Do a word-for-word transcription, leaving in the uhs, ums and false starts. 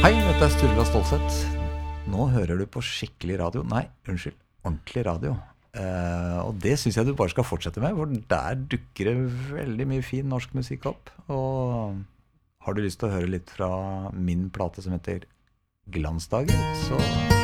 Hei, dette er Sturla Stålsett. Nå hører du på skikkelig radio. Nei, unnskyld, ordentlig radio. Eh, og det synes jeg du bare skal fortsette med, for der dukker det veldig mye fin norsk musikk opp. Og har du lyst til å høre litt fra min plate som heter Glansdager, så